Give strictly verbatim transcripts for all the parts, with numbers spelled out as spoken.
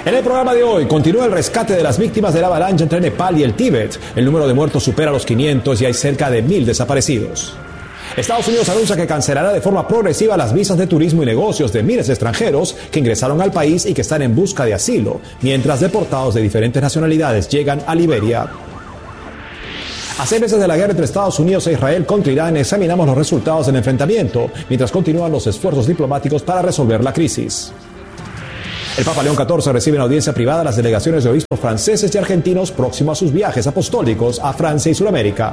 En el programa de hoy continúa el rescate de las víctimas de la avalancha entre Nepal y el Tíbet. El número de muertos supera los quinientos y hay cerca de mil desaparecidos. Estados Unidos anuncia que cancelará de forma progresiva las visas de turismo y negocios de miles de extranjeros que ingresaron al país y que están en busca de asilo, mientras deportados de diferentes nacionalidades llegan a Liberia. A seis meses de la guerra entre Estados Unidos e Israel contra Irán, examinamos los resultados del enfrentamiento, mientras continúan los esfuerzos diplomáticos para resolver la crisis. El Papa León catorce recibe en audiencia privada a las delegaciones de obispos franceses y argentinos próximos a sus viajes apostólicos a Francia y Sudamérica.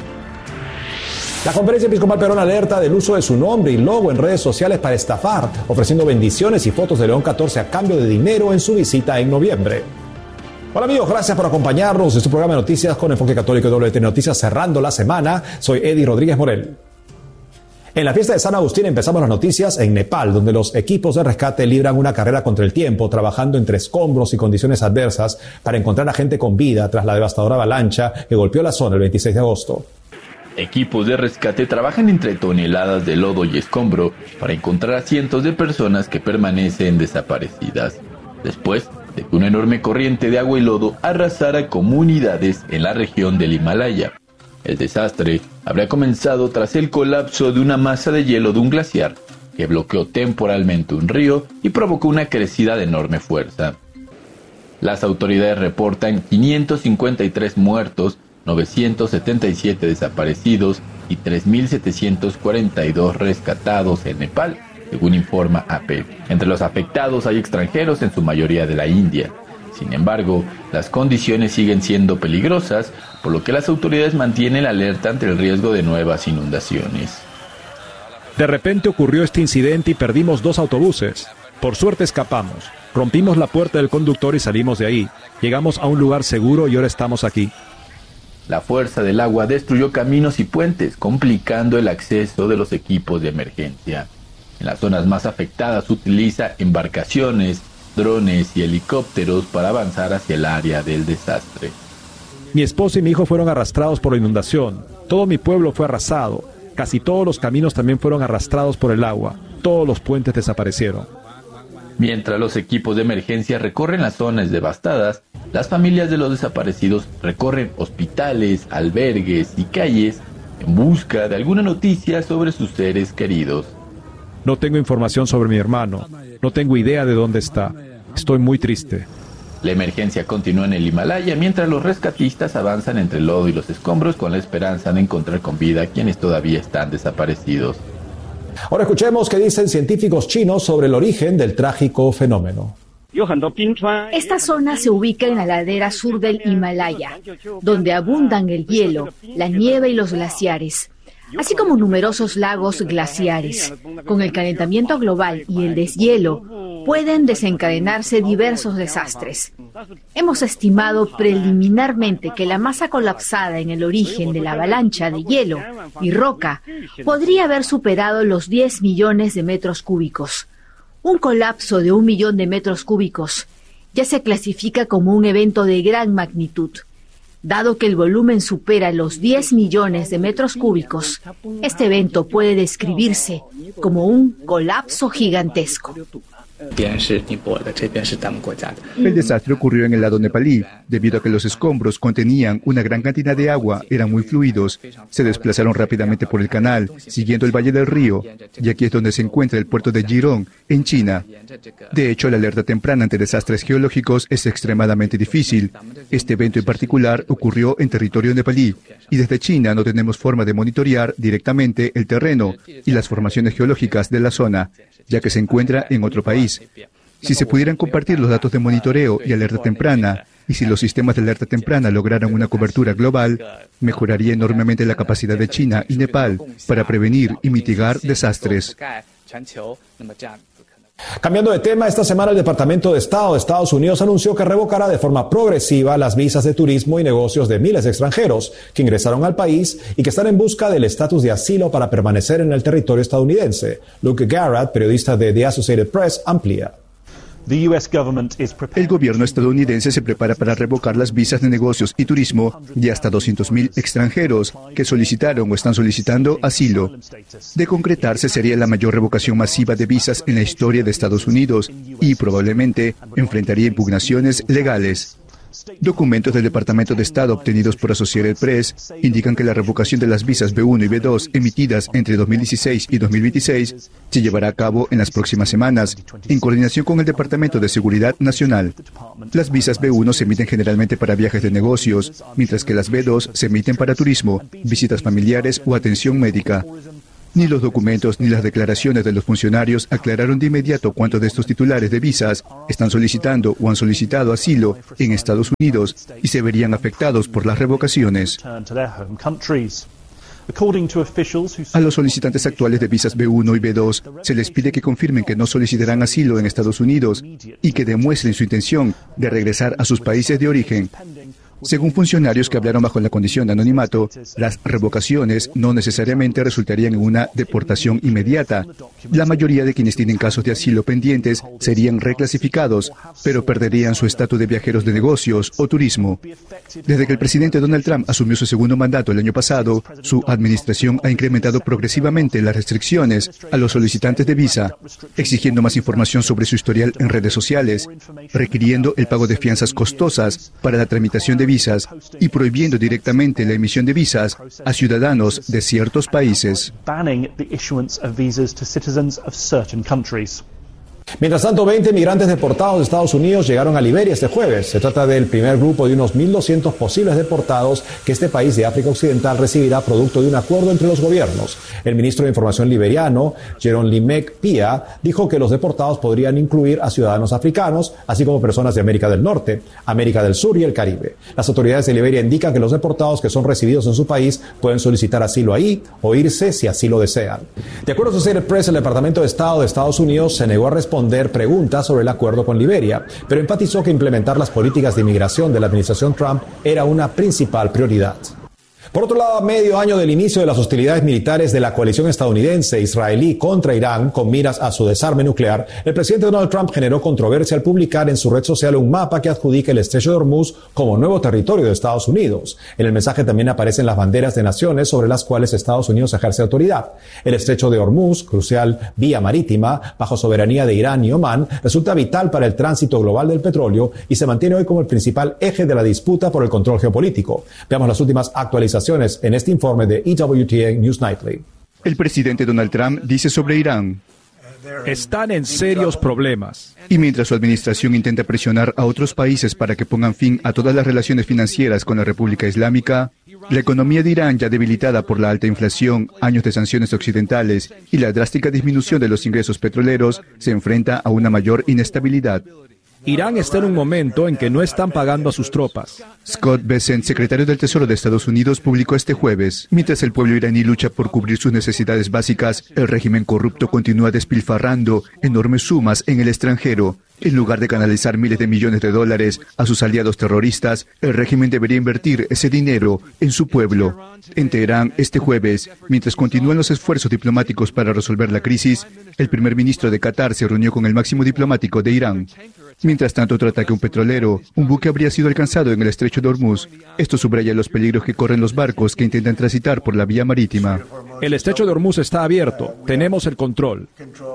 La Conferencia Episcopal Peruana alerta del uso de su nombre y logo en redes sociales para estafar, ofreciendo bendiciones y fotos de León catorce a cambio de dinero en su visita en noviembre. Hola amigos, gracias por acompañarnos en su programa de noticias con Enfoque Católico y W T Noticias cerrando la semana. Soy Eddie Rodríguez Morel. En la fiesta de San Agustín empezamos las noticias en Nepal, donde los equipos de rescate libran una carrera contra el tiempo, trabajando entre escombros y condiciones adversas para encontrar a gente con vida tras la devastadora avalancha que golpeó la zona el veintiséis de agosto. Equipos de rescate trabajan entre toneladas de lodo y escombro para encontrar a cientos de personas que permanecen desaparecidas, después de que una enorme corriente de agua y lodo arrasara comunidades en la región del Himalaya. El desastre habría comenzado tras el colapso de una masa de hielo de un glaciar que bloqueó temporalmente un río y provocó una crecida de enorme fuerza. Las autoridades reportan quinientos cincuenta y tres muertos, novecientos setenta y siete desaparecidos y tres mil setecientos cuarenta y dos rescatados en Nepal, según informa A P. Entre los afectados hay extranjeros, en su mayoría de la India. Sin embargo, las condiciones siguen siendo peligrosas, por lo que las autoridades mantienen la alerta ante el riesgo de nuevas inundaciones. De repente ocurrió este incidente y perdimos dos autobuses. Por suerte escapamos. Rompimos la puerta del conductor y salimos de ahí. Llegamos a un lugar seguro y ahora estamos aquí. La fuerza del agua destruyó caminos y puentes, complicando el acceso de los equipos de emergencia. En las zonas más afectadas utiliza embarcaciones, drones y helicópteros para avanzar hacia el área del desastre. Mi esposo y mi hijo fueron arrastrados por la inundación. Todo mi pueblo fue arrasado. Casi todos los caminos también fueron arrastrados por el agua. Todos los puentes desaparecieron. Mientras los equipos de emergencia recorren las zonas devastadas, las familias de los desaparecidos recorren hospitales, albergues y calles en busca de alguna noticia sobre sus seres queridos. No tengo información sobre mi hermano. No tengo idea de dónde está. Estoy muy triste. La emergencia continúa en el Himalaya mientras los rescatistas avanzan entre el lodo y los escombros con la esperanza de encontrar con vida a quienes todavía están desaparecidos. Ahora escuchemos qué dicen científicos chinos sobre el origen del trágico fenómeno. Esta zona se ubica en la ladera sur del Himalaya, donde abundan el hielo, la nieve y los glaciares, así como numerosos lagos glaciares. Con el calentamiento global y el deshielo, pueden desencadenarse diversos desastres. Hemos estimado preliminarmente que la masa colapsada en el origen de la avalancha de hielo y roca podría haber superado los diez millones de metros cúbicos. Un colapso de un millón de metros cúbicos ya se clasifica como un evento de gran magnitud. Dado que el volumen supera los diez millones de metros cúbicos, este evento puede describirse como un colapso gigantesco. El desastre ocurrió en el lado nepalí, debido a que los escombros contenían una gran cantidad de agua, eran muy fluidos, se desplazaron rápidamente por el canal, siguiendo el valle del río, y aquí es donde se encuentra el puerto de Jirón, en China. De hecho, la alerta temprana ante desastres geológicos es extremadamente difícil. Este evento en particular ocurrió en territorio nepalí, y desde China no tenemos forma de monitorear directamente el terreno y las formaciones geológicas de la zona, ya que se encuentra en otro país. Si se pudieran compartir los datos de monitoreo y alerta temprana, y si los sistemas de alerta temprana lograran una cobertura global, mejoraría enormemente la capacidad de China y Nepal para prevenir y mitigar desastres. Cambiando de tema, esta semana el Departamento de Estado de Estados Unidos anunció que revocará de forma progresiva las visas de turismo y negocios de miles de extranjeros que ingresaron al país y que están en busca del estatus de asilo para permanecer en el territorio estadounidense. Luke Garrett, periodista de The Associated Press, amplía. El gobierno estadounidense se prepara para revocar las visas de negocios y turismo de hasta doscientos mil extranjeros que solicitaron o están solicitando asilo. De concretarse, sería la mayor revocación masiva de visas en la historia de Estados Unidos y probablemente enfrentaría impugnaciones legales. Documentos del Departamento de Estado obtenidos por Associated Press indican que la revocación de las visas B uno y B dos emitidas entre dos mil dieciséis y dos mil veintiséis se llevará a cabo en las próximas semanas, en coordinación con el Departamento de Seguridad Nacional. Las visas B uno se emiten generalmente para viajes de negocios, mientras que las B dos se emiten para turismo, visitas familiares o atención médica. Ni los documentos ni las declaraciones de los funcionarios aclararon de inmediato cuántos de estos titulares de visas están solicitando o han solicitado asilo en Estados Unidos y se verían afectados por las revocaciones. A los solicitantes actuales de visas B uno y B dos se les pide que confirmen que no solicitarán asilo en Estados Unidos y que demuestren su intención de regresar a sus países de origen. Según funcionarios que hablaron bajo la condición de anonimato, las revocaciones no necesariamente resultarían en una deportación inmediata. La mayoría de quienes tienen casos de asilo pendientes serían reclasificados, pero perderían su estatus de viajeros de negocios o turismo. Desde que el presidente Donald Trump asumió su segundo mandato el año pasado, su administración ha incrementado progresivamente las restricciones a los solicitantes de visa, exigiendo más información sobre su historial en redes sociales, requiriendo el pago de fianzas costosas para la tramitación de visas y prohibiendo directamente la emisión de visas a ciudadanos de ciertos países. Mientras tanto, veinte migrantes deportados de Estados Unidos llegaron a Liberia este jueves. Se trata del primer grupo de unos mil doscientos posibles deportados que este país de África Occidental recibirá producto de un acuerdo entre los gobiernos. El ministro de Información liberiano, Jeron Limek Pia, dijo que los deportados podrían incluir a ciudadanos africanos, así como personas de América del Norte, América del Sur y el Caribe. Las autoridades de Liberia indican que los deportados que son recibidos en su país pueden solicitar asilo ahí o irse si así lo desean. De acuerdo a Associated Press, el Departamento de Estado de Estados Unidos se negó a responder preguntas sobre el acuerdo con Liberia, pero enfatizó que implementar las políticas de inmigración de la administración Trump era una principal prioridad. Por otro lado, a medio año del inicio de las hostilidades militares de la coalición estadounidense-israelí contra Irán con miras a su desarme nuclear, el presidente Donald Trump generó controversia al publicar en su red social un mapa que adjudica el estrecho de Hormuz como nuevo territorio de Estados Unidos. En el mensaje también aparecen las banderas de naciones sobre las cuales Estados Unidos ejerce autoridad. El estrecho de Hormuz, crucial vía marítima bajo soberanía de Irán y Omán, resulta vital para el tránsito global del petróleo y se mantiene hoy como el principal eje de la disputa por el control geopolítico. Veamos las últimas actualizaciones en este informe de E W T N News Nightly. El presidente Donald Trump dice sobre Irán: están en serios problemas. Y mientras su administración intenta presionar a otros países para que pongan fin a todas las relaciones financieras con la República Islámica, la economía de Irán, ya debilitada por la alta inflación, años de sanciones occidentales y la drástica disminución de los ingresos petroleros, se enfrenta a una mayor inestabilidad. Irán está en un momento en que no están pagando a sus tropas. Scott Bessent, secretario del Tesoro de Estados Unidos, publicó este jueves: mientras el pueblo iraní lucha por cubrir sus necesidades básicas, el régimen corrupto continúa despilfarrando enormes sumas en el extranjero. En lugar de canalizar miles de millones de dólares a sus aliados terroristas, el régimen debería invertir ese dinero en su pueblo. En Teherán, este jueves, mientras continúan los esfuerzos diplomáticos para resolver la crisis, el primer ministro de Qatar se reunió con el máximo diplomático de Irán. Mientras tanto, otro ataque a un petrolero, un buque habría sido alcanzado en el estrecho de Hormuz. Esto subraya los peligros que corren los barcos que intentan transitar por la vía marítima. El estrecho de Hormuz está abierto. Tenemos el control.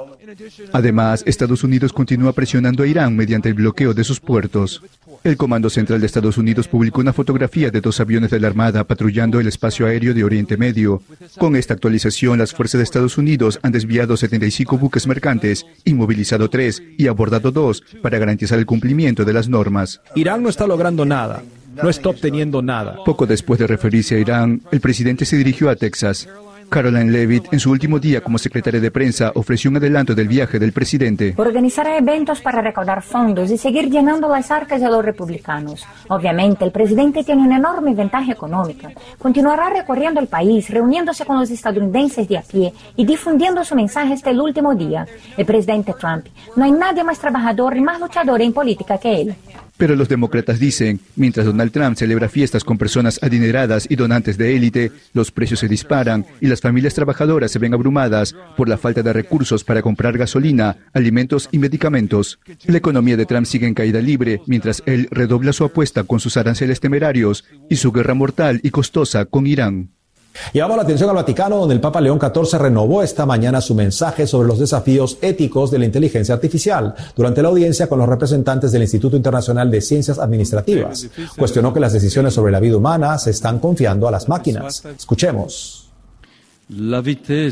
Además, Estados Unidos continúa presionando a Irán mediante el bloqueo de sus puertos. El Comando Central de Estados Unidos publicó una fotografía de dos aviones de la Armada patrullando el espacio aéreo de Oriente Medio. Con esta actualización, las fuerzas de Estados Unidos han desviado setenta y cinco buques mercantes, inmovilizado tres y abordado dos para garantizar el cumplimiento de las normas. Irán no está logrando nada. No está obteniendo nada. Poco después de referirse a Irán, el presidente se dirigió a Texas. Caroline Leavitt, en su último día como secretaria de prensa, ofreció un adelanto del viaje del presidente. Organizará eventos para recaudar fondos y seguir llenando las arcas de los republicanos. Obviamente, el presidente tiene una enorme ventaja económica. Continuará recorriendo el país, reuniéndose con los estadounidenses de a pie y difundiendo su mensaje hasta el último día. El presidente Trump: no hay nadie más trabajador y más luchador en política que él. Pero los demócratas dicen, mientras Donald Trump celebra fiestas con personas adineradas y donantes de élite, los precios se disparan y las familias trabajadoras se ven abrumadas por la falta de recursos para comprar gasolina, alimentos y medicamentos. La economía de Trump sigue en caída libre, mientras él redobla su apuesta con sus aranceles temerarios y su guerra mortal y costosa con Irán. Llevamos la atención al Vaticano, donde el Papa León catorce renovó esta mañana su mensaje sobre los desafíos éticos de la inteligencia artificial durante la audiencia con los representantes del Instituto Internacional de Ciencias Administrativas. Cuestionó que las decisiones sobre la vida humana se están confiando a las máquinas. Escuchemos. La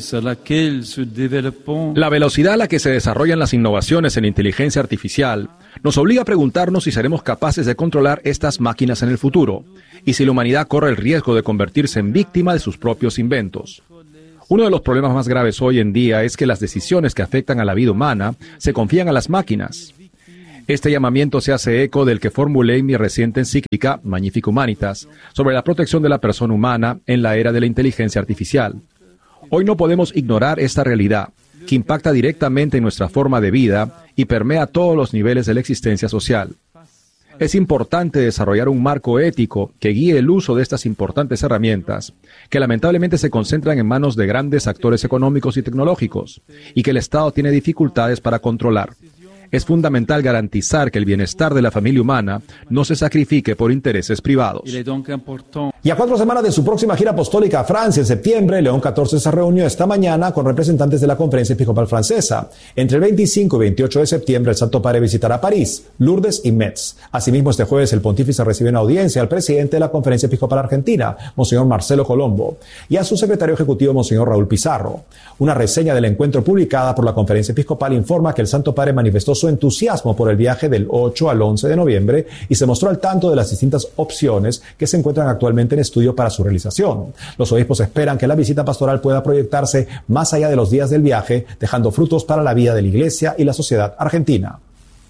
velocidad a la que se desarrollan las innovaciones en inteligencia artificial nos obliga a preguntarnos si seremos capaces de controlar estas máquinas en el futuro y si la humanidad corre el riesgo de convertirse en víctima de sus propios inventos. Uno de los problemas más graves hoy en día es que las decisiones que afectan a la vida humana se confían a las máquinas. Este llamamiento se hace eco del que formulé en mi reciente encíclica Magnifica Humanitas sobre la protección de la persona humana en la era de la inteligencia artificial. Hoy no podemos ignorar esta realidad, que impacta directamente en nuestra forma de vida y permea todos los niveles de la existencia social. Es importante desarrollar un marco ético que guíe el uso de estas importantes herramientas, que lamentablemente se concentran en manos de grandes actores económicos y tecnológicos, y que el Estado tiene dificultades para controlar. Es fundamental garantizar que el bienestar de la familia humana no se sacrifique por intereses privados. Y a cuatro semanas de su próxima gira apostólica a Francia en septiembre, León catorce se reunió esta mañana con representantes de la Conferencia Episcopal Francesa. Entre el veinticinco y veintiocho de septiembre, el Santo Padre visitará París, Lourdes y Metz. Asimismo, este jueves el pontífice recibe una audiencia al presidente de la Conferencia Episcopal Argentina, Monseñor Marcelo Colombo, y a su secretario ejecutivo, Monseñor Raúl Pizarro. Una reseña del encuentro publicada por la Conferencia Episcopal informa que el Santo Padre manifestó su entusiasmo por el viaje del ocho al once de noviembre y se mostró al tanto de las distintas opciones que se encuentran actualmente en estudio para su realización. Los obispos esperan que la visita pastoral pueda proyectarse más allá de los días del viaje, dejando frutos para la vida de la Iglesia y la sociedad argentina.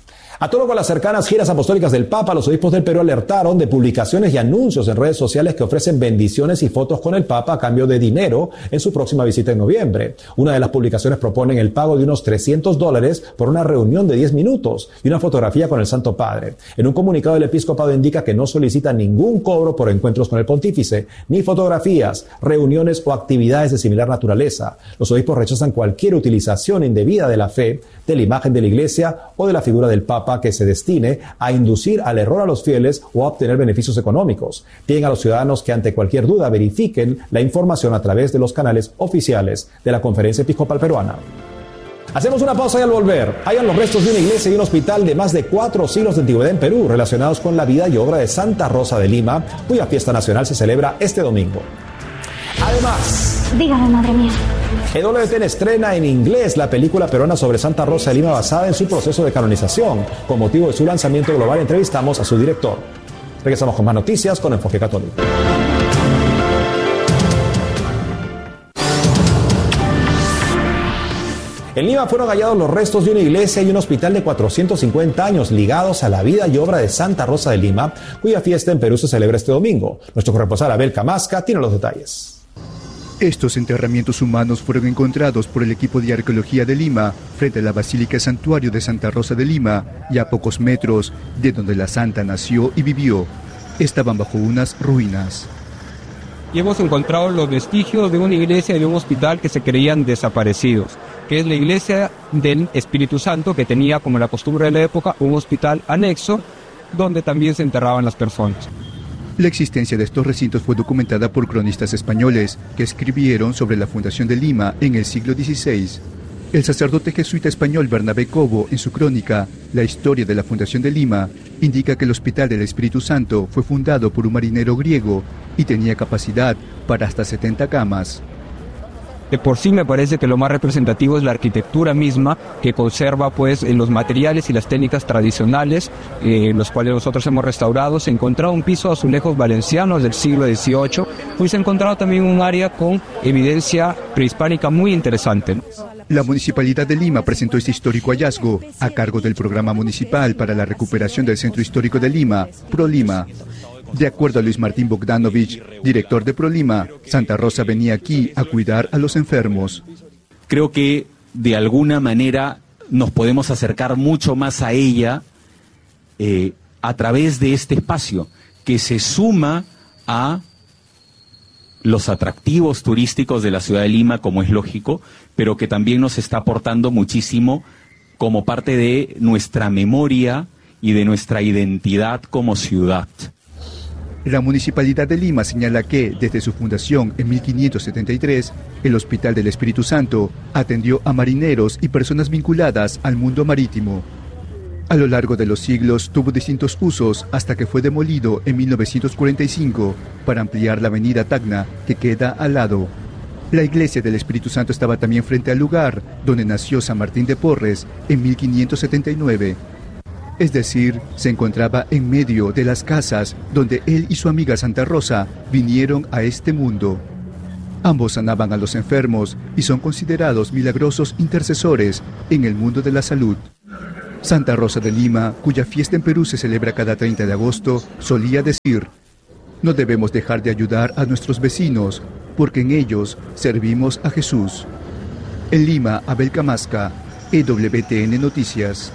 A tono con las cercanas giras apostólicas del Papa, los obispos del Perú alertaron de publicaciones y anuncios en redes sociales que ofrecen bendiciones y fotos con el Papa a cambio de dinero en su próxima visita en noviembre. Una de las publicaciones proponen el pago de unos trescientos dólares por una reunión de diez minutos y una fotografía con el Santo Padre. En un comunicado, el episcopado indica que no solicita ningún cobro por encuentros con el pontífice, ni fotografías, reuniones o actividades de similar naturaleza. Los obispos rechazan cualquier utilización indebida de la fe, de la imagen de la Iglesia o de la figura del Papa que se destine a inducir al error a los fieles o a obtener beneficios económicos. Piden a los ciudadanos que ante cualquier duda verifiquen la información a través de los canales oficiales de la Conferencia Episcopal Peruana. Hacemos una pausa y al volver, hayan los restos de una iglesia y un hospital de más de cuatro siglos de antigüedad en Perú relacionados con la vida y obra de Santa Rosa de Lima, cuya fiesta nacional se celebra este domingo. Además, dígame, madre mía. E W T N estrena en inglés la película peruana sobre Santa Rosa de Lima basada en su proceso de canonización. Con motivo de su lanzamiento global entrevistamos a su director. Regresamos con más noticias con Enfoque Católico. En Lima fueron hallados los restos de una iglesia y un hospital de cuatrocientos cincuenta años ligados a la vida y obra de Santa Rosa de Lima, cuya fiesta en Perú se celebra este domingo. Nuestro corresponsal Abel Camasca tiene los detalles. Estos enterramientos humanos fueron encontrados por el equipo de arqueología de Lima frente a la Basílica Santuario de Santa Rosa de Lima y a pocos metros de donde la santa nació y vivió. Estaban bajo unas ruinas. Y hemos encontrado los vestigios de una iglesia y de un hospital que se creían desaparecidos, que es la iglesia del Espíritu Santo, que tenía, como la costumbre de la época, un hospital anexo donde también se enterraban las personas. La existencia de estos recintos fue documentada por cronistas españoles que escribieron sobre la fundación de Lima en el siglo dieciséis. El sacerdote jesuita español Bernabé Cobo, en su crónica La historia de la fundación de Lima, indica que el Hospital del Espíritu Santo fue fundado por un marinero griego y tenía capacidad para hasta setenta camas. De por sí me parece que lo más representativo es la arquitectura misma, que conserva pues en los materiales y las técnicas tradicionales, eh, los cuales nosotros hemos restaurado. Se ha encontrado un piso de azulejos valencianos del siglo dieciocho, y se ha encontrado también un área con evidencia prehispánica muy interesante, ¿no? La Municipalidad de Lima presentó este histórico hallazgo a cargo del Programa Municipal para la Recuperación del Centro Histórico de Lima, ProLima. De acuerdo a Luis Martín Bogdanovich, director de ProLima, Santa Rosa venía aquí a cuidar a los enfermos. Creo que de alguna manera nos podemos acercar mucho más a ella eh, a través de este espacio, que se suma a los atractivos turísticos de la ciudad de Lima, como es lógico, pero que también nos está aportando muchísimo como parte de nuestra memoria y de nuestra identidad como ciudad. La Municipalidad de Lima señala que, desde su fundación en mil quinientos setenta y tres, el Hospital del Espíritu Santo atendió a marineros y personas vinculadas al mundo marítimo. A lo largo de los siglos tuvo distintos usos hasta que fue demolido en mil novecientos cuarenta y cinco para ampliar la avenida Tacna, que queda al lado. La iglesia del Espíritu Santo estaba también frente al lugar donde nació San Martín de Porres en mil quinientos setenta y nueve. Es decir, se encontraba en medio de las casas donde él y su amiga Santa Rosa vinieron a este mundo. Ambos sanaban a los enfermos y son considerados milagrosos intercesores en el mundo de la salud. Santa Rosa de Lima, cuya fiesta en Perú se celebra cada treinta de agosto, solía decir: no debemos dejar de ayudar a nuestros vecinos, porque en ellos servimos a Jesús. En Lima, Abel Camasca, E W T N Noticias.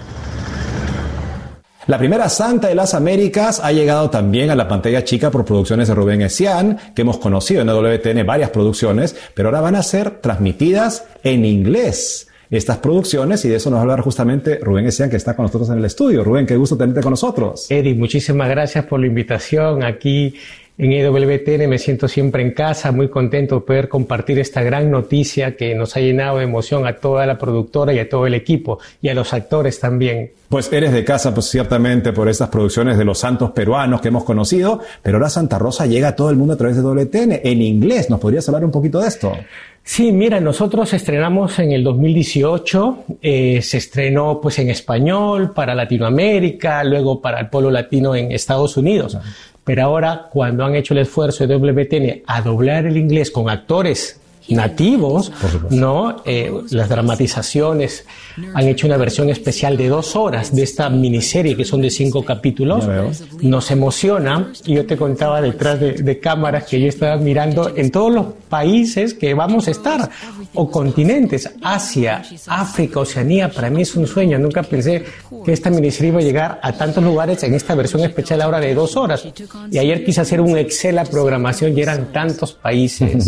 La primera Santa de las Américas ha llegado también a la pantalla chica por producciones de Rubén Essian, que hemos conocido en E W T N varias producciones, pero ahora van a ser transmitidas en inglés estas producciones, y de eso nos va a hablar justamente Rubén Essian, que está con nosotros en el estudio. Rubén, qué gusto tenerte con nosotros. Eddie, muchísimas gracias por la invitación. Aquí en E W T N me siento siempre en casa, muy contento de poder compartir esta gran noticia que nos ha llenado de emoción a toda la productora y a todo el equipo, y a los actores también. Pues eres de casa, pues ciertamente, por estas producciones de los santos peruanos que hemos conocido, pero ahora Santa Rosa llega a todo el mundo a través de E W T N, en inglés. ¿Nos podrías hablar un poquito de esto? Sí, mira, nosotros estrenamos en el dos mil dieciocho, eh, se estrenó pues en español para Latinoamérica, luego para el pueblo latino en Estados Unidos. Pero ahora, cuando han hecho el esfuerzo de E W T N a doblar el inglés con actores nativos, ¿no? Eh, las dramatizaciones han hecho una versión especial de dos horas de esta miniserie, que son de cinco capítulos. Nos emociona, y yo te contaba detrás de, de cámaras que yo estaba mirando en todos los países que vamos a estar, o continentes, Asia, África, Oceanía. Para mí es un sueño. Nunca pensé que esta miniserie iba a llegar a tantos lugares en esta versión especial ahora de dos horas. Y ayer quise hacer un Excel a programación y eran tantos países.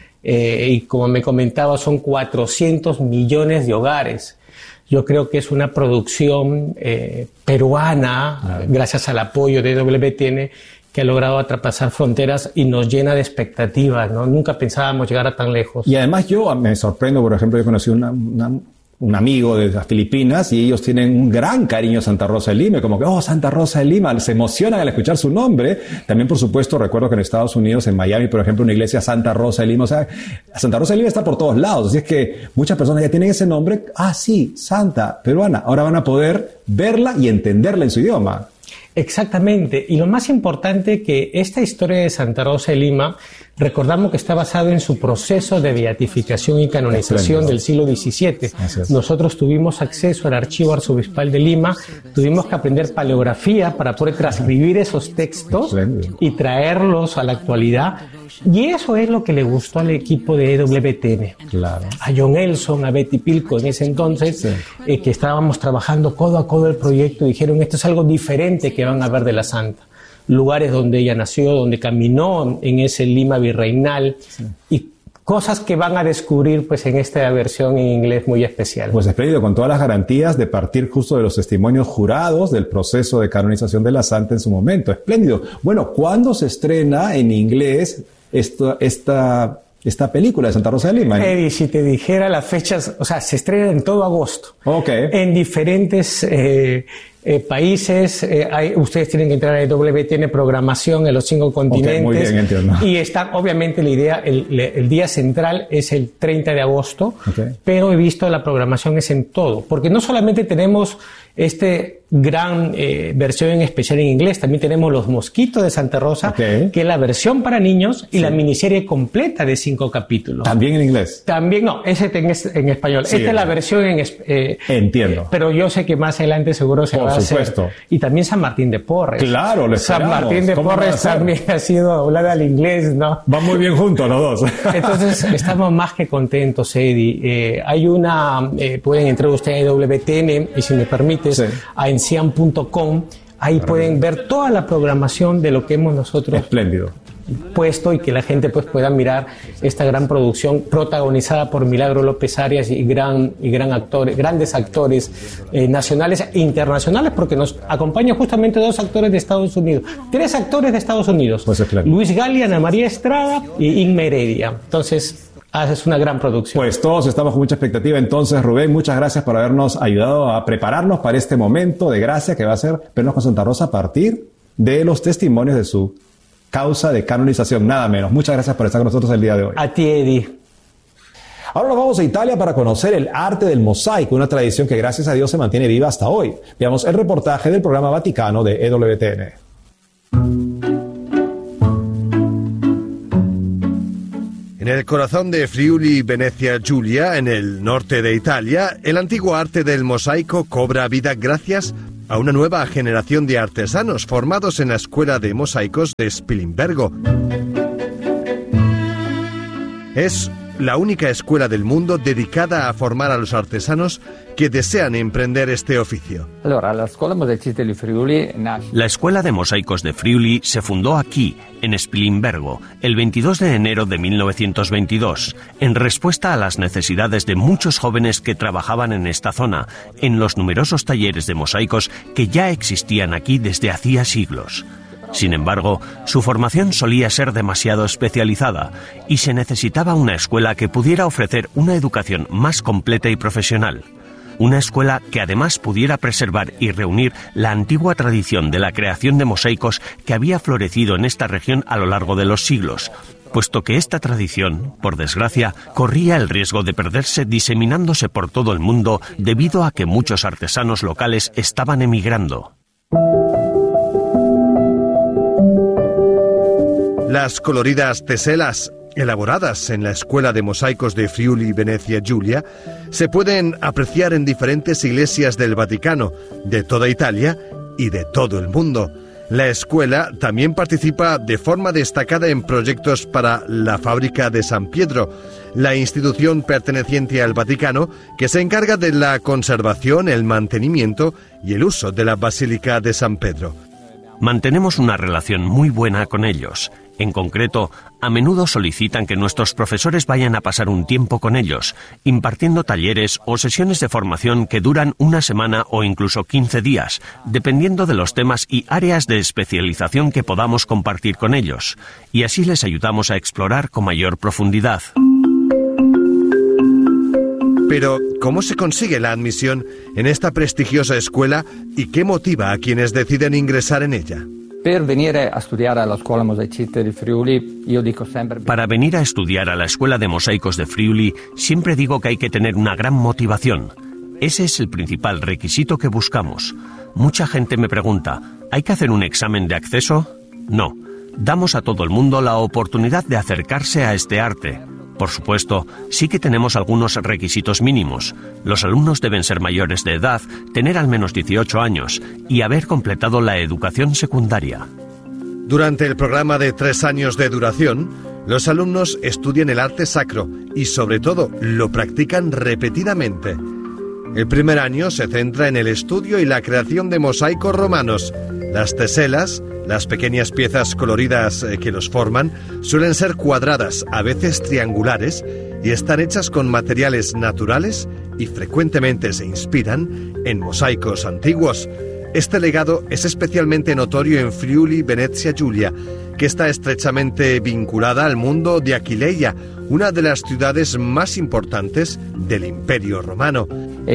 Eh, y como me comentaba, son cuatrocientos millones de hogares. Yo creo que es una producción eh, peruana, claro, gracias al apoyo de E W T N, que ha logrado traspasar fronteras y nos llena de expectativas, ¿no? Nunca pensábamos llegar a tan lejos. Y además yo me sorprendo, por ejemplo, yo conocí una, una, un amigo de las Filipinas y ellos tienen un gran cariño a Santa Rosa de Lima, como que, oh, Santa Rosa de Lima, se emocionan al escuchar su nombre. También, por supuesto, recuerdo que en Estados Unidos, en Miami, por ejemplo, una iglesia Santa Rosa de Lima, o sea, Santa Rosa de Lima está por todos lados, así es que muchas personas ya tienen ese nombre. Ah, sí, Santa, peruana, ahora van a poder verla y entenderla en su idioma. Exactamente, y lo más importante, que esta historia de Santa Rosa de Lima, recordamos que está basado en su proceso de beatificación y canonización del siglo diecisiete. Nosotros tuvimos acceso al Archivo Arzobispal de Lima, tuvimos que aprender paleografía para poder transcribir esos textos y traerlos a la actualidad. Y eso es lo que le gustó al equipo de E W T N. Claro. A John Elson, a Betty Pilco en ese entonces, sí. eh, que estábamos trabajando codo a codo el proyecto, dijeron, esto es algo diferente que van a ver de la Santa. Lugares donde ella nació, donde caminó en ese Lima virreinal, sí. y cosas que van a descubrir pues en esta versión en inglés muy especial. Pues espléndido, con todas las garantías de partir justo de los testimonios jurados del proceso de canonización de la Santa en su momento. Espléndido. Bueno, ¿cuándo se estrena en inglés esta, esta, esta película de Santa Rosa de Lima? Eddie, si te dijera las fechas, o sea, se estrena en todo agosto. Okay. En diferentes eh, eh, países, eh, hay, ustedes tienen que entrar a E W T N Programación en los cinco continentes. Okay, muy bien, entiendo. Y está, obviamente, la idea, el, el día central es el treinta de agosto, okay. pero he visto la programación es en todo, porque no solamente tenemos este gran eh, versión en especial en inglés, también tenemos Los Mosquitos de Santa Rosa, okay. que es la versión para niños, y sí. la miniserie completa de cinco capítulos. ¿También en inglés? También, no, ese en, en español. Sí, Esta es la versión en eh, Entiendo. Eh, pero yo sé que más adelante seguro se Por va supuesto. a hacer. Y también San Martín de Porres. Claro, le San Martín de Porres también ha sido doblada al inglés, ¿no? Van muy bien juntos los dos. Entonces, estamos más que contentos, Eddie. Eh, hay una, eh, pueden entrar ustedes a E W T N, y si me permites, sí. a encian punto com, Ahí pueden ver toda la programación de lo que hemos nosotros Espléndido. puesto y que la gente pues pueda mirar esta gran producción protagonizada por Milagro López Arias y gran y gran actores, grandes actores eh, nacionales e internacionales, porque nos acompañan justamente dos actores de Estados Unidos, tres actores de Estados Unidos, pues Luis Gali, Ana María Estrada y Inma Heredia. Entonces es una gran producción. Pues todos estamos con mucha expectativa. Entonces, Rubén, muchas gracias por habernos ayudado a prepararnos para este momento de gracia que va a ser vernos con Santa Rosa a partir de los testimonios de su causa de canonización, nada menos. Muchas gracias por estar con nosotros el día de hoy. A ti, Eddie. Ahora nos vamos a Italia para conocer el arte del mosaico, una tradición que gracias a Dios se mantiene viva hasta hoy. Veamos el reportaje del programa Vaticano de E W T N. En el corazón de Friuli, Venezia Giulia, en el norte de Italia, el antiguo arte del mosaico cobra vida gracias a una nueva generación de artesanos formados en la Escuela de Mosaicos de Spilimbergo. Es la única escuela del mundo dedicada a formar a los artesanos que desean emprender este oficio. La Escuela de Mosaicos de Friuli se fundó aquí, en Spilimbergo, el veintidós de enero de mil novecientos veintidós, en respuesta a las necesidades de muchos jóvenes que trabajaban en esta zona, en los numerosos talleres de mosaicos que ya existían aquí desde hacía siglos. Sin embargo, su formación solía ser demasiado especializada y se necesitaba una escuela que pudiera ofrecer una educación más completa y profesional. Una escuela que además pudiera preservar y reunir la antigua tradición de la creación de mosaicos que había florecido en esta región a lo largo de los siglos, puesto que esta tradición, por desgracia, corría el riesgo de perderse diseminándose por todo el mundo debido a que muchos artesanos locales estaban emigrando. Las coloridas teselas elaboradas en la Escuela de Mosaicos de Friuli, Venezia Giulia, se pueden apreciar en diferentes iglesias del Vaticano, de toda Italia y de todo el mundo. La escuela también participa de forma destacada en proyectos para la Fábrica de San Pietro, la institución perteneciente al Vaticano que se encarga de la conservación, el mantenimiento y el uso de la Basílica de San Pedro. Mantenemos una relación muy buena con ellos. En concreto, a menudo solicitan que nuestros profesores vayan a pasar un tiempo con ellos, impartiendo talleres o sesiones de formación que duran una semana o incluso quince días, dependiendo de los temas y áreas de especialización que podamos compartir con ellos, y así les ayudamos a explorar con mayor profundidad. Pero, ¿cómo se consigue la admisión en esta prestigiosa escuela y qué motiva a quienes deciden ingresar en ella? Para venir a estudiar a la Escuela de Mosaicos de Friuli, siempre digo que hay que tener una gran motivación. Ese es el principal requisito que buscamos. Mucha gente me pregunta, ¿hay que hacer un examen de acceso? No, damos a todo el mundo la oportunidad de acercarse a este arte. Por supuesto, sí que tenemos algunos requisitos mínimos. Los alumnos deben ser mayores de edad, tener al menos dieciocho años y haber completado la educación secundaria. Durante el programa de tres años de duración, los alumnos estudian el arte sacro y, sobre todo, lo practican repetidamente. El primer año se centra en el estudio y la creación de mosaicos romanos. Las teselas, las pequeñas piezas coloridas que los forman, suelen ser cuadradas, a veces triangulares, y están hechas con materiales naturales y frecuentemente se inspiran en mosaicos antiguos. Este legado es especialmente notorio en Friuli, Venezia Giulia, que está estrechamente vinculada al mundo de Aquileia, una de las ciudades más importantes del Imperio Romano.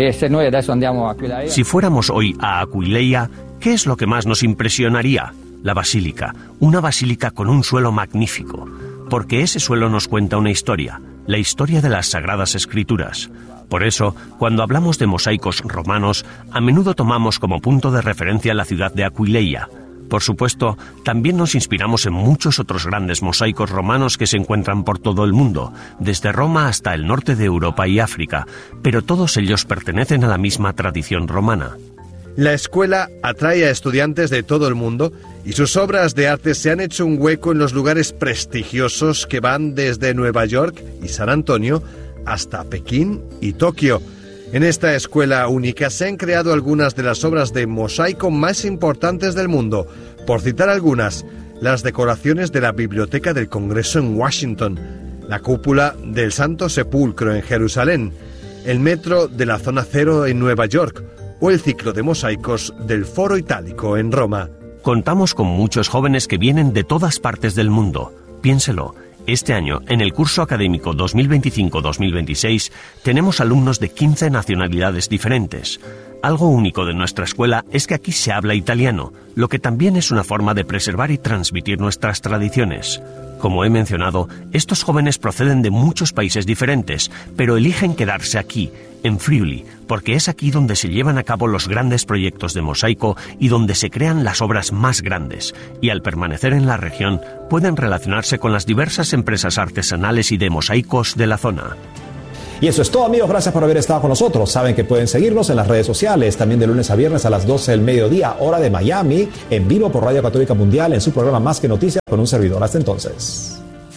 Si fuéramos hoy a Aquileia, ¿qué es lo que más nos impresionaría? La basílica, una basílica con un suelo magnífico, porque ese suelo nos cuenta una historia, la historia de las Sagradas Escrituras. Por eso, cuando hablamos de mosaicos romanos, a menudo tomamos como punto de referencia la ciudad de Aquileia. Por supuesto, también nos inspiramos en muchos otros grandes mosaicos romanos que se encuentran por todo el mundo, desde Roma hasta el norte de Europa y África, pero todos ellos pertenecen a la misma tradición romana. La escuela atrae a estudiantes de todo el mundo y sus obras de arte se han hecho un hueco en los lugares prestigiosos que van desde Nueva York y San Antonio hasta Pekín y Tokio. En esta escuela única se han creado algunas de las obras de mosaico más importantes del mundo. Por citar algunas, las decoraciones de la Biblioteca del Congreso en Washington, la cúpula del Santo Sepulcro en Jerusalén, el metro de la Zona Cero en Nueva York o el ciclo de mosaicos del Foro Itálico en Roma. Contamos con muchos jóvenes que vienen de todas partes del mundo. Piénselo. Este año, en el curso académico dos mil veinticinco dos mil veintiséis, tenemos alumnos de quince nacionalidades diferentes. Algo único de nuestra escuela es que aquí se habla italiano, lo que también es una forma de preservar y transmitir nuestras tradiciones. Como he mencionado, estos jóvenes proceden de muchos países diferentes, pero eligen quedarse aquí, en Friuli, porque es aquí donde se llevan a cabo los grandes proyectos de mosaico y donde se crean las obras más grandes, y al permanecer en la región pueden relacionarse con las diversas empresas artesanales y de mosaicos de la zona. Y eso es todo, amigos. Gracias por haber estado con nosotros. Saben que pueden seguirnos en las redes sociales, también de lunes a viernes a las doce del mediodía, hora de Miami, en vivo por Radio Católica Mundial, en su programa Más que Noticias, con un servidor. Hasta entonces.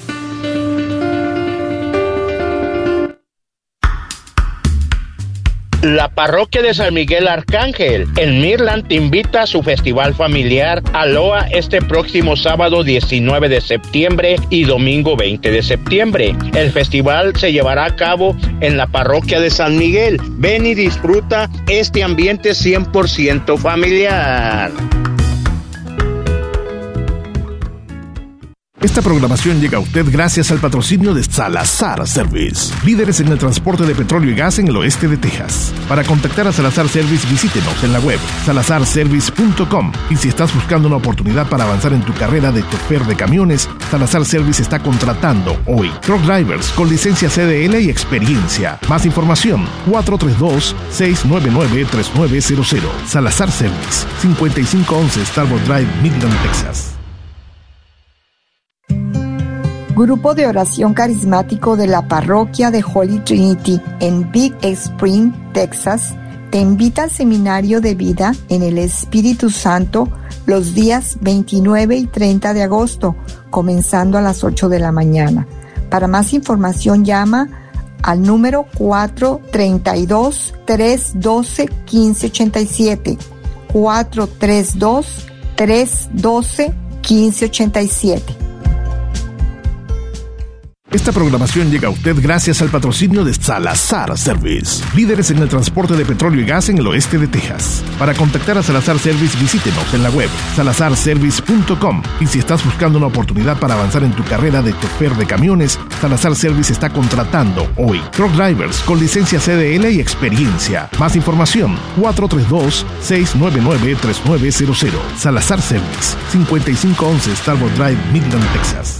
La parroquia de San Miguel Arcángel en Midland te invita a su festival familiar Aloha este próximo sábado diecinueve de septiembre y domingo veinte de septiembre. El festival se llevará a cabo en la parroquia de San Miguel. Ven y disfruta este ambiente cien por ciento familiar. Esta programación llega a usted gracias al patrocinio de Salazar Service, líderes en el transporte de petróleo y gas en el oeste de Texas. Para contactar a Salazar Service, visítenos en la web salazar service punto com. Y si estás buscando una oportunidad para avanzar en tu carrera de chofer de camiones, Salazar Service está contratando hoy truck drivers con licencia C D L y experiencia. Más información, cuatro tres dos, seis nueve nueve, tres nueve cero cero. Salazar Service, cincuenta y cinco once Starboard Drive, Midland, Texas. Grupo de oración carismático de la parroquia de Holy Trinity en Big Spring, Texas, te invita al seminario de vida en el Espíritu Santo los días veintinueve y treinta de agosto, comenzando a las ocho de la mañana. Para más información llama al número cuatro tres dos, tres uno dos, uno cinco ocho siete, cuatro tres dos, tres uno dos, uno cinco ocho siete. Esta programación llega a usted gracias al patrocinio de Salazar Service, líderes en el transporte de petróleo y gas en el oeste de Texas. Para contactar a Salazar Service, visítenos en la web salazar service punto com. Y si estás buscando una oportunidad para avanzar en tu carrera de chofer de camiones, Salazar Service está contratando hoy truck drivers con licencia C D L y experiencia. Más información, cuatro tres dos, seis nueve nueve, tres nueve cero cero. Salazar Service, cincuenta y cinco once Starboard Drive, Midland, Texas.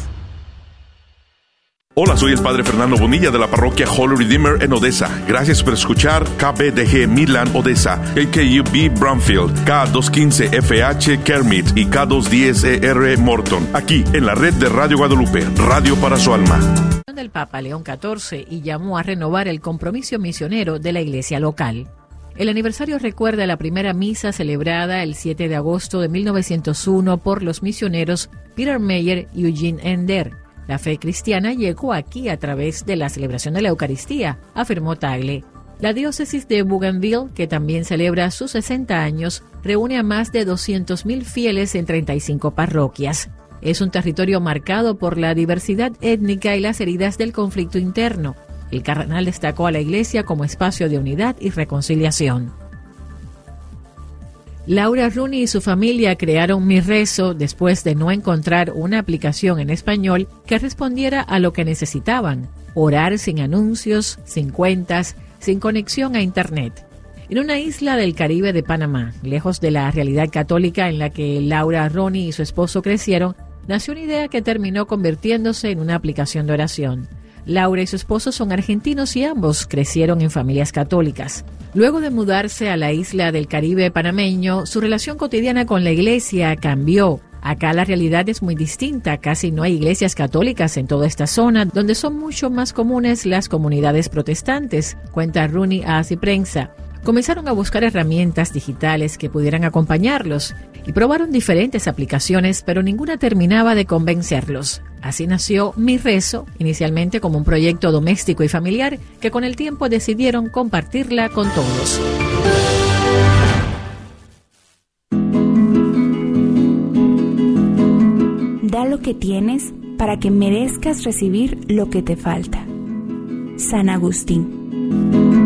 Hola, soy el Padre Fernando Bonilla de la parroquia Holy Redeemer en Odessa. Gracias por escuchar K B D G Midland Odessa, K K U B Bromfield, K doscientos quince F H Kermit y K doscientos diez E R Morton, aquí en la red de Radio Guadalupe, radio para su alma. Del Papa León catorce y llamó a renovar el compromiso misionero de la iglesia local. El aniversario recuerda la primera misa celebrada el siete de agosto de mil novecientos uno por los misioneros Peter Meyer y Eugene Ender. La fe cristiana llegó aquí a través de la celebración de la Eucaristía, afirmó Tagle. La diócesis de Bougainville, que también celebra sus sesenta años, reúne a más de doscientos mil fieles en treinta y cinco parroquias. Es un territorio marcado por la diversidad étnica y las heridas del conflicto interno. El cardenal destacó a la iglesia como espacio de unidad y reconciliación. Laura Rooney y su familia crearon Mi Rezo después de no encontrar una aplicación en español que respondiera a lo que necesitaban: orar sin anuncios, sin cuentas, sin conexión a Internet. En una isla del Caribe de Panamá, lejos de la realidad católica en la que Laura Rooney y su esposo crecieron, nació una idea que terminó convirtiéndose en una aplicación de oración. Laura y su esposo son argentinos y ambos crecieron en familias católicas. Luego de mudarse a la isla del Caribe panameño, su relación cotidiana con la iglesia cambió. Acá la realidad es muy distinta, casi no hay iglesias católicas en toda esta zona, donde son mucho más comunes las comunidades protestantes, cuenta Rooney a Así Prensa. comenzaron a buscar herramientas digitales que pudieran acompañarlos y probaron diferentes aplicaciones, pero ninguna terminaba de convencerlos. Así nació Mi Rezo, inicialmente como un proyecto doméstico y familiar, que con el tiempo decidieron compartirla con todos. Da lo que tienes para que merezcas recibir lo que te falta. San Agustín.